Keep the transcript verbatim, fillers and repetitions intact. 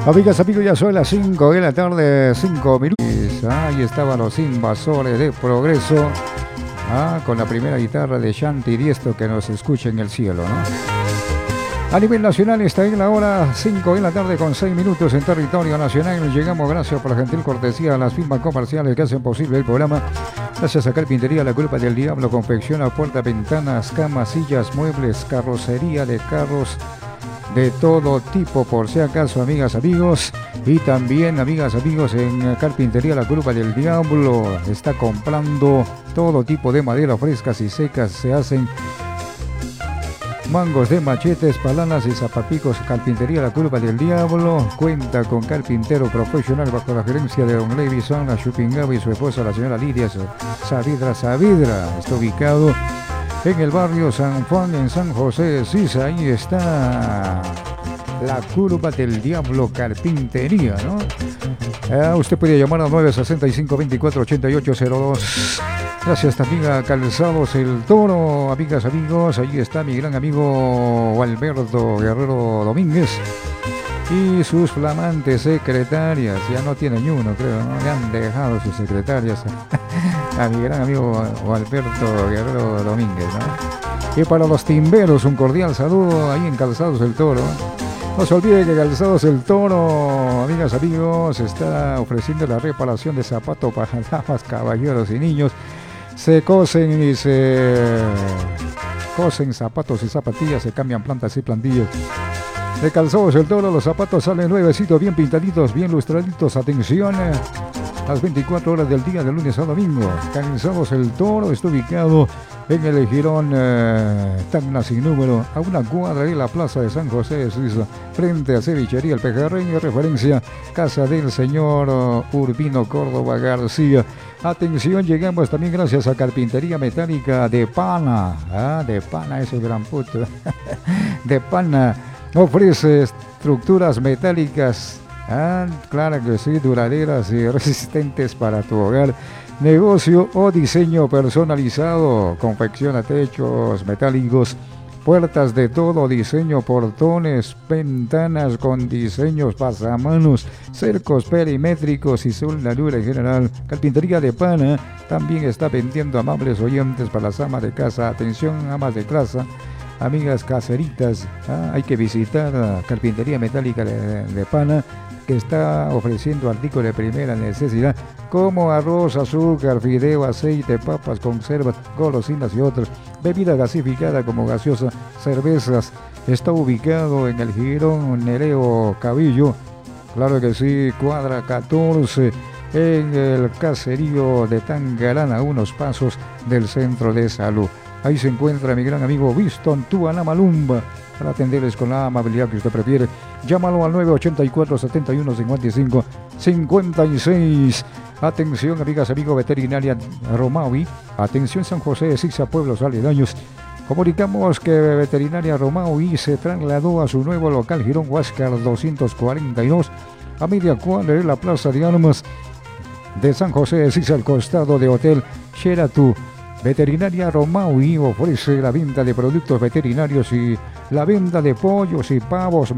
Amigas, amigos, ya son las cinco de la tarde, cinco minutos. Ahí estaban los invasores de progreso. Ah, con la primera guitarra de Shanti Diesto, que nos escuche en el cielo, ¿no? A nivel nacional está en la hora cinco de la tarde con seis minutos en territorio nacional. Llegamos gracias por la gentil cortesía a las firmas comerciales que hacen posible el programa. Gracias a Carpintería La Culpa del Diablo, confecciona puertas, ventanas, camas, sillas, muebles, carrocería de carros de todo tipo, por si acaso, amigas, amigos. Y también, amigas, amigos, en Carpintería La Culpa del Diablo está comprando todo tipo de madera frescas y secas. Se hacen mangos de machetes, palanas y zapapicos. Carpintería La Culpa del Diablo cuenta con carpintero profesional bajo la gerencia de don Levison, la Chupingaba y su esposa, la señora Lidia Saavedra Saavedra. Está ubicado en el barrio San Juan, en San José de Sisa. Ahí está La Curva del Diablo Carpintería, ¿no? Eh, usted puede llamar al nueve seis cinco, veinticuatro ochenta y ocho cero dos. Gracias también a Calzados El Toro, amigas, amigos. Ahí está mi gran amigo Alberto Guerrero Domínguez y sus flamantes secretarias. Ya no tiene ni uno, creo, ¿no? Le han dejado sus secretarias a mi gran amigo Alberto Guerrero Domínguez, ¿no? Y para los timberos, un cordial saludo ahí en Calzados El Toro. No se olvide que Calzados El Toro, amigas, amigos, está ofreciendo la reparación de zapatos para damas, caballeros y niños. Se cosen y se cosen zapatos y zapatillas, se cambian plantas y plantillas. De Calzados El Toro, los zapatos salen nuevecitos, bien pintaditos, bien lustraditos. Atención, las veinticuatro horas del día, de lunes a domingo. Calzados El Toro está ubicado en el jirón eh, Tacna sin número, a una cuadra de la plaza de San José de Suiza, frente a Cevichería El Pejerreño, referencia casa del señor uh, Urbino Córdoba García. Atención, llegamos también gracias a Carpintería Metálica de Pana. Ah, de Pana, ese gran puto. De Pana. Ofrece estructuras metálicas, ah, claro que sí, duraderas y resistentes para tu hogar, negocio o diseño personalizado. Confecciona techos metálicos, puertas de todo diseño, portones, ventanas con diseños pasamanos, cercos perimétricos y soldadura en general. Carpintería de Pana también está vendiendo amables oyentes para las amas de casa. Atención, amas de casa, amigas caseritas, ¿ah? Hay que visitar a Carpintería Metálica de, de Pana, que está ofreciendo artículos de primera necesidad como arroz, azúcar, fideo, aceite, papas, conservas, golosinas y otros. Bebida gasificada como gaseosa, cervezas. Está ubicado en el jirón Nereo Cabillo, claro que sí, cuadra catorce, en el caserío de Tangarana, a unos pasos del centro de salud. Ahí se encuentra mi gran amigo Winston Tuanamalumba para atenderles con la amabilidad que usted prefiere. Llámalo al nueve ochenta y cuatro, setenta y uno, cincuenta y cinco, cincuenta y seis. Atención, amigas, amigos, Veterinaria Romaui. Atención, San José de Sisa, pueblos aledaños. Comunicamos que Veterinaria Romaui se trasladó a su nuevo local Girón Huáscar doscientos cuarenta y dos, a media cuadra de la Plaza de Armas de San José de Sisa, al costado de Hotel Sheraton. Veterinaria Romaui ofrece la venta de productos veterinarios y la venta de pollos y pavos.